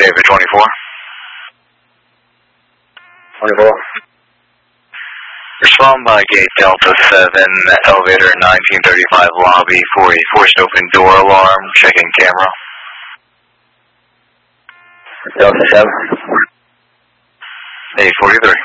David 24. 24. Respond by gate Delta 7, elevator 1935 lobby for a forced open door alarm. Checking camera. Delta 7. 843.